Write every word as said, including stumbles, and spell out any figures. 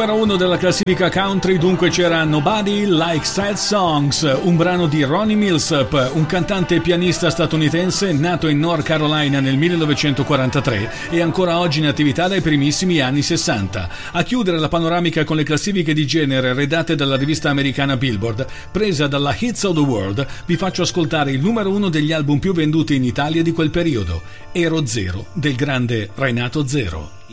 numero uno della classifica country dunque c'era Nobody Like Sad Songs, un brano di Ronnie Millsap, un cantante e pianista statunitense nato in North Carolina nel millenovecentoquarantatré e ancora oggi in attività dai primissimi anni sessanta. A chiudere la panoramica con le classifiche di genere redatte dalla rivista americana Billboard, presa dalla Hits of the World, vi faccio ascoltare il numero uno degli album più venduti in Italia di quel periodo, Ero Zero del grande Renato Zero.